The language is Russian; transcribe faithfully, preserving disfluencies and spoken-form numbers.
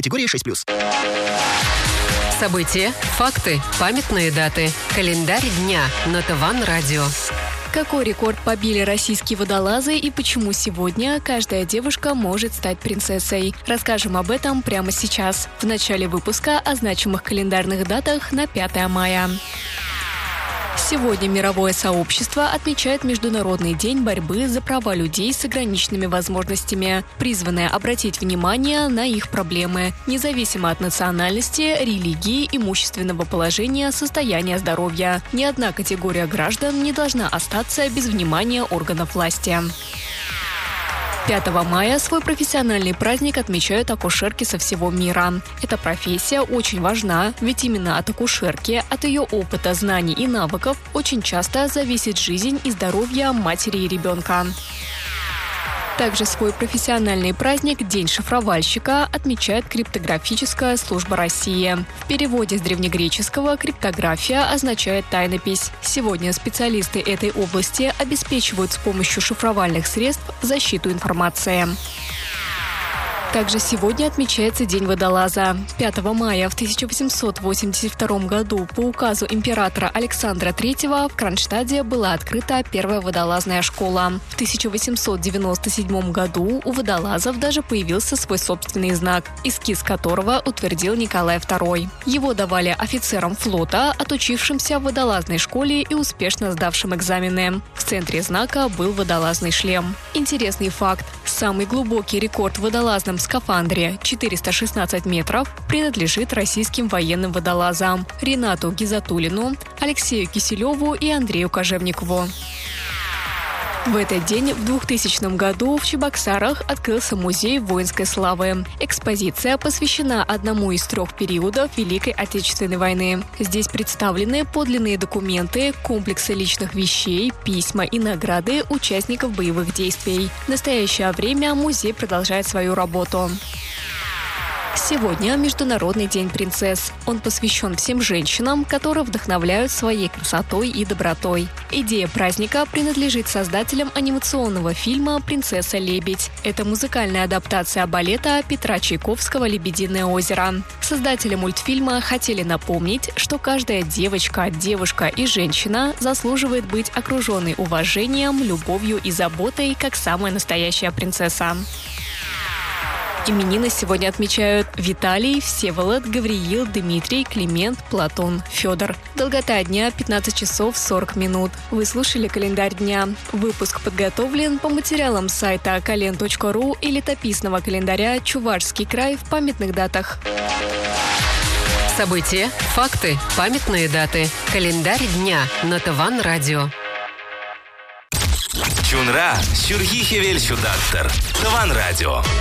Категория шесть плюс. События, факты, памятные даты. Календарь дня на ТВАН Радио. Какой рекорд побили российские водолазы и почему сегодня каждая девушка может стать принцессой? Расскажем об этом прямо сейчас, в начале выпуска о значимых календарных датах на пятое мая. Сегодня мировое сообщество отмечает Международный день борьбы за права людей с ограниченными возможностями, призванное обратить внимание на их проблемы, независимо от национальности, религии, имущественного положения, состояния здоровья. Ни одна категория граждан не должна остаться без внимания органов власти. пятого мая свой профессиональный праздник отмечают акушерки со всего мира. Эта профессия очень важна, ведь именно от акушерки, от ее опыта, знаний и навыков очень часто зависит жизнь и здоровье матери и ребенка. Также свой профессиональный праздник День шифровальщика отмечает Криптографическая служба России. В переводе с древнегреческого криптография означает тайнопись. Сегодня специалисты этой области обеспечивают с помощью шифровальных средств защиту информации. Также сегодня отмечается День водолаза. пятого мая в тысяча восемьсот восемьдесят втором году по указу императора Александра третьего в Кронштадте была открыта первая водолазная школа. В тысяча восемьсот девяносто седьмом году у водолазов даже появился свой собственный знак, эскиз которого утвердил Николай второй. Его давали офицерам флота, отучившимся в водолазной школе и успешно сдавшим экзамены. В центре знака был водолазный шлем. Интересный факт. Самый глубокий рекорд в водолазном скафандре четыреста шестнадцать метров принадлежит российским военным водолазам Ринату Гизатуллину, Алексею Киселеву и Андрею Кожевникову. В этот день в двухтысячном году в Чебоксарах открылся музей воинской славы. Экспозиция посвящена одному из трех периодов Великой Отечественной войны. Здесь представлены подлинные документы, комплексы личных вещей, письма и награды участников боевых действий. В настоящее время музей продолжает свою работу. Сегодня Международный день принцесс. Он посвящен всем женщинам, которые вдохновляют своей красотой и добротой. Идея праздника принадлежит создателям анимационного фильма «Принцесса-лебедь». Это музыкальная адаптация балета Петра Чайковского «Лебединое озеро». Создатели мультфильма хотели напомнить, что каждая девочка, девушка и женщина заслуживает быть окруженной уважением, любовью и заботой, как самая настоящая принцесса. Именины сегодня отмечают Виталий, Всеволод, Гавриил, Дмитрий, Климент, Платон, Федор. Долгота дня пятнадцать часов сорок минут. Вы слушали календарь дня. Выпуск подготовлен по материалам сайта кален точка ру и летописного календаря «Чувашский край» в памятных датах. События, факты, памятные даты. Календарь дня на ТВАН Радио. Чунра, Сюрхихевель Сюдаттер. ТВАН Радио.